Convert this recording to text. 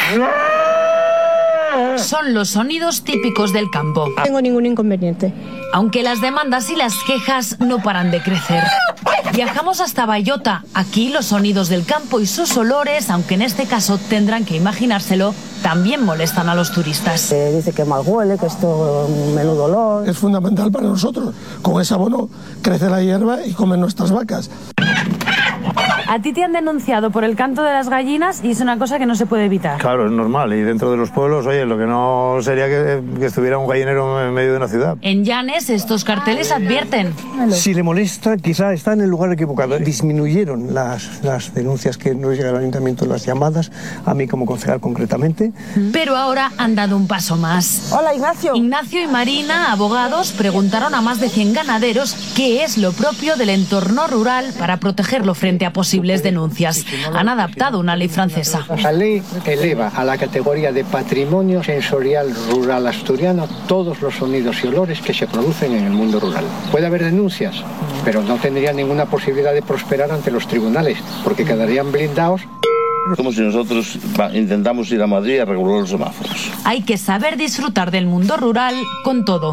Son los sonidos típicos del campo. No tengo ningún inconveniente. Aunque las demandas y las quejas no paran de crecer. Viajamos hasta Bayota. Aquí los sonidos del campo y sus olores, aunque en este caso tendrán que imaginárselo, también molestan a los turistas. Dice que mal huele, que esto es un menudo olor. Es fundamental para nosotros. Con ese abono crece la hierba y comen nuestras vacas. A ti te han denunciado por el canto de las gallinas y es una cosa que no se puede evitar. Claro, es normal. Y dentro de los pueblos, oye, lo que no sería que estuviera un gallinero en medio de una ciudad. En Llanes estos carteles advierten. Si le molesta, quizá está en el lugar equivocado. Disminuyeron las denuncias que nos llegan al ayuntamiento, las llamadas, a mí como concejal concretamente. Pero ahora han dado un paso más. Hola, Ignacio. Ignacio y Marina, abogados, preguntaron a más de 100 ganaderos qué es lo propio del entorno rural para protegerlo frente a posibles denuncias. Han adaptado una ley francesa. La ley eleva a la categoría de patrimonio sensorial rural asturiano todos los sonidos y olores que se producen en el mundo rural. Puede haber denuncias, pero no tendría ninguna posibilidad de prosperar ante los tribunales, porque quedarían blindados. Como si nosotros intentamos ir a Madrid a regular los semáforos. Hay que saber disfrutar del mundo rural con todo.